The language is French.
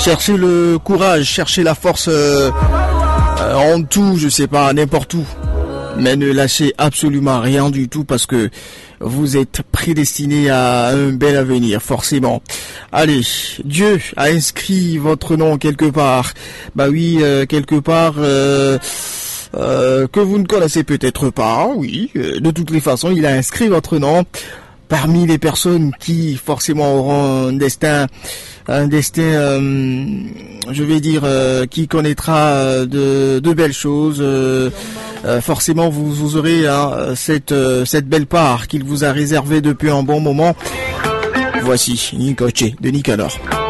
Cherchez le courage, cherchez la force en tout, je sais pas, n'importe où. Mais ne lâchez absolument rien du tout parce que vous êtes prédestiné à un bel avenir, forcément. Allez, Dieu a inscrit votre nom quelque part. Bah oui, quelque part que vous ne connaissez peut-être pas, oui. De toutes les façons, il a inscrit votre nom parmi les personnes qui forcément auront un destin, je vais dire, qui connaîtra de belles choses. Forcément, vous aurez cette belle part qu'il vous a réservée depuis un bon moment. Voici Nicoche de Nicanor.